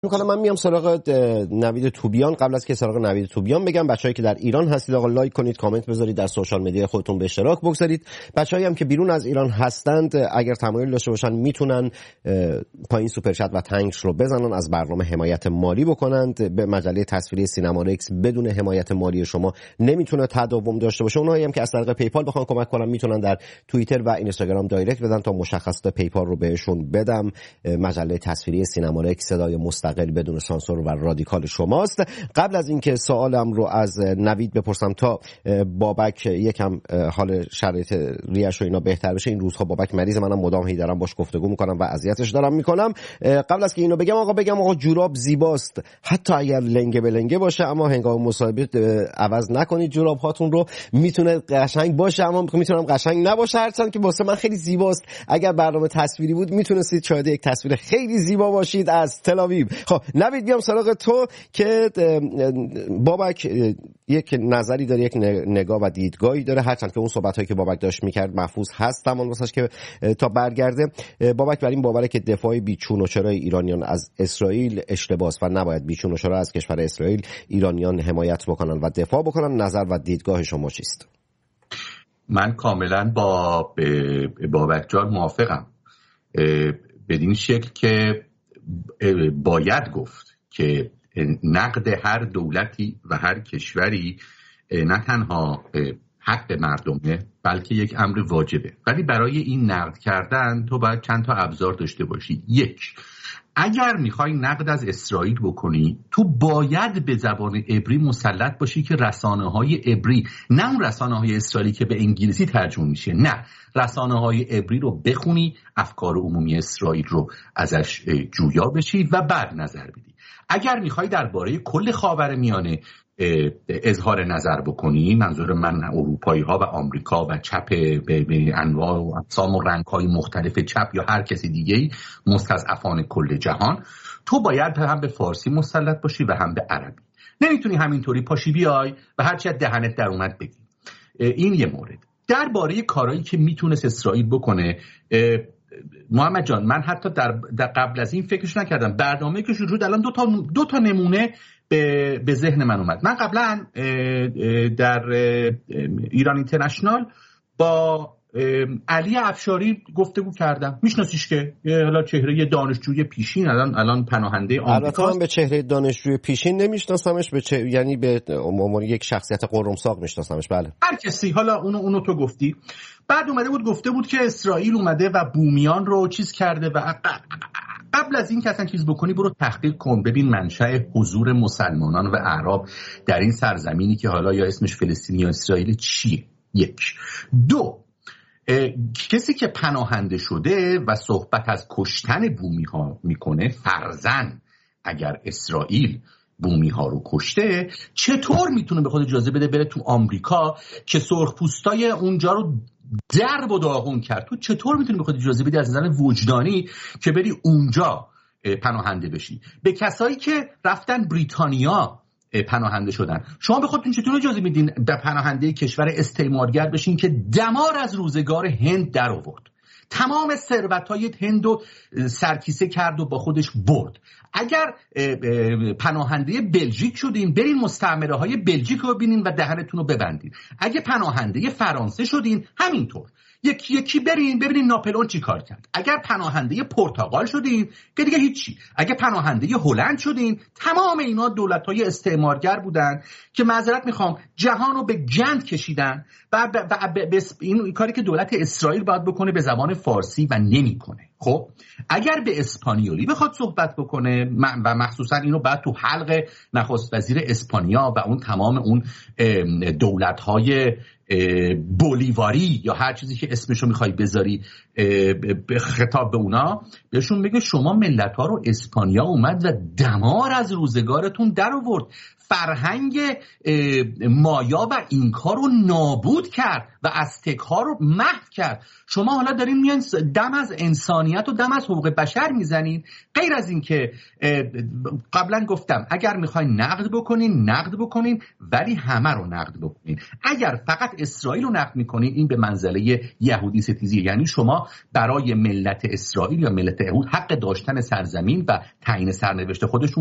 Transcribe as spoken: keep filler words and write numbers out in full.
میکنم من میام سراغ نوید توبیان. قبل از که سراغ نوید توبیان بگم بچه‌ای که در ایران هستید آقا لایک کنید، کامنت بذارید، در سوشال مدیا خودتون به اشتراک بگذارید. بچه‌ای هم که بیرون از ایران هستند اگر تمایل داشته باشن میتونن پایین سوپر چت و تانکس رو بزنن، از برنامه حمایت مالی بکنند. به مجله تصویری سینما رکس بدون حمایت مالی شما نمیتونه تداوم داشته باشه. اونایی هم که از طریق پیپال بخوان کمک کنن میتونن در توییتر و اینستاگرام دایرکت بدن تا مشخصات پیپال رو بهشون بدم. مجله تصویری سینما رکس صدای مستقل بدون سانسور و رادیکال شماست. قبل از اینکه سوالم رو از نوید بپرسم تا بابک یکم حال شرایط ریش و اینا بهتر بشه، این روزها بابک مریض، منم مدام هی دارم باش گفتگو میکنم و اذیتش دارم میکنم. قبل از که اینو بگم آقا بگم آقا جوراب زیباست حتی اگر لنگه به لنگه باشه، اما هنگام مصاحبه عوض نکنید جوراب هاتون رو. میتونه قشنگ باشه اما میتونم قشنگ نباشه، هرچند که واسه من خیلی زیباست. اگر برنامه تصویری بود میتونستید شاهد یک تصویر خیلی زیبا باشید از تل آویو. خب نوید بیام سراغ تو که بابک یک نظری داره، یک نگاه و دیدگاهی داره، هرچند که اون صحبتایی که بابک داشت میکرد محفوظ هست تمام واسش که تا برگرده. بابک بر این باوره که دفاع بیچون و چرای ایرانیان از اسرائیل اشتباهه و نباید بیچون و چرا از کشور اسرائیل ایرانیان حمایت بکنن و دفاع بکنن. نظر و دیدگاه شما چیست؟ من کاملا با بابک جان موافقم، بدین شکل که باید گفت که نقد هر دولتی و هر کشوری نه تنها حق مردمه بلکه یک امر واجبه، ولی برای این نقد کردن تو باید چند تا ابزار داشته باشی. یک، اگر میخوای نقد از اسرائیل بکنی تو باید به زبان عبری مسلط باشی که رسانه‌های عبری، نه اون رسانه‌های اسرائیلی که به انگلیسی ترجمه میشه، نه رسانه‌های عبری رو بخونی، افکار عمومی اسرائیل رو ازش جویا بشی و بعد نظر بدی. اگر میخوای درباره کل خاورمیانه اظهار نظر بکنی، منظور من اروپایی ها و آمریکا و چپ به انواع و اقسام و رنگ های مختلف چپ یا هر کسی دیگه‌ای مستضعفان کل جهان، تو باید هم به فارسی مسلط باشی و هم به عربی. نمیتونی همینطوری پاشی بیای و هرچی از دهنت در اومد بگی. این یه مورد. درباره کارهایی که میتونست اسرائیل بکنه، محمد جان من حتی در, در قبل از این فکرش نکردم. برنامه‌ای که شروع الان دو تا دو تا نمونه به, به ذهن من اومد. من قبلا در ایران اینترنشنال با علی افشاری گفتگو کردم، میشناسیش که حالا چهره دانشجوی پیشین، الان الان پناهنده آمریکاست. البته من به چهره دانشجوی پیشین نمیشناسمش، به چه... یعنی به عنوان یک شخصیت قرمساق میشناسمش. بله هر کسی، حالا اونو اونو تو گفتی. بعد اومده بود گفته بود که اسرائیل اومده و بومیان رو چیز کرده و قبل از این که اصلا چیز بکنی برو تحقیق کن، ببین منشأ حضور مسلمانان و اعراب در این سرزمینی که حالا یا اسمش فلسطینی یا اسرائیل چیه. یک. دو، کسی که پناهنده شده و صحبت از کشتن بومی ها میکنه، فرضاً اگر اسرائیل بومی ها رو کشته، چطور میتونه به خود اجازه بده بره تو آمریکا که سرخپوستای اونجا رو درب و داغون کرد؟ تو چطور میتونی به خود اجازه بدی از نظر وجدانی که بری اونجا پناهنده بشی؟ به کسایی که رفتن بریتانیا پناهنده شدن، شما به خودتون چطور اجازه میدین به پناهنده کشور استعمارگر بشین که دمار از روزگار هند در آورد، تمام ثروت‌های هند رو سرکیسه کرد و با خودش برد؟ اگر پناهنده بلژیک شدین برین مستعمره های بلژیک رو ببینین و دهنتون رو ببندین. اگه پناهنده فرانسه شدین همینطور، یکی یکی برین ببینین ناپلئون چی کار کرد. اگر پناهنده پرتغال شدین که دیگه هیچی. اگه پناهنده هلند شدین، تمام اینا دولت‌های استعمارگر بودن که معذرت میخوام جهان رو به گند کشیدن و ب... ب... ب... ب... این کاری که دولت اسرائیل باید بکنه به زبان فارسی و نمیکنه. خب اگر به اسپانیولی بخواد صحبت بکنه و مخصوصا اینو بعد تو حلق نخست وزیر اسپانیا و اون تمام اون دولت‌های بولیواری یا هر چیزی که اسمشو میخوای بذاری به خطاب به اونا، بهشون بگه شما ملت‌ها رو اسپانیا اومد و دمار از روزگارتون در آورد، فرهنگ مایا و اینکا رو نابود کرد و ازتک ها رو محو کرد. شما حالا دارین میان دم از انسانیت انسانیت و دم از حقوق بشر میزنین. غیر از این که قبلا گفتم اگر میخواین نقد بکنین نقد بکنین، ولی همه رو نقد بکنین. اگر فقط اسرائیل رو نقد میکنین این به منزله یهودی ستیزی، یعنی شما برای ملت اسرائیل یا ملت یهود حق داشتن سرزمین و تعیین سرنوشت خودشون